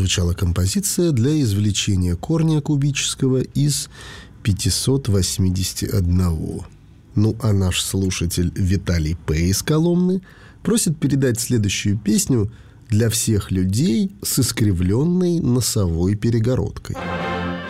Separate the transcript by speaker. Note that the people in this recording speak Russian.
Speaker 1: прозвучала композиция для извлечения корня кубического из 581. Ну, а наш слушатель Виталий П. из Коломны просит передать следующую песню для всех людей с искривленной носовой перегородкой.